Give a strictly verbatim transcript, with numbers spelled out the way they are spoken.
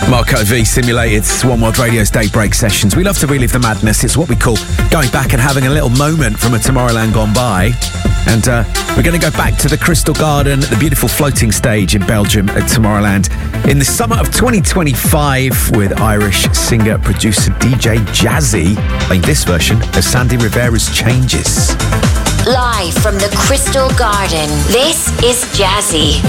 Marco V, Simulated, One World Radio's Daybreak Sessions. We love to relive the madness. It's what we call going back and having a little moment from a Tomorrowland gone by. And uh, we're going to go back to the Crystal Garden, the beautiful floating stage in Belgium at Tomorrowland in the summer of twenty twenty-five with Irish singer-producer D J Jazzy playing this version of Sandy Rivera's Changes. Live from the Crystal Garden, this is Jazzy.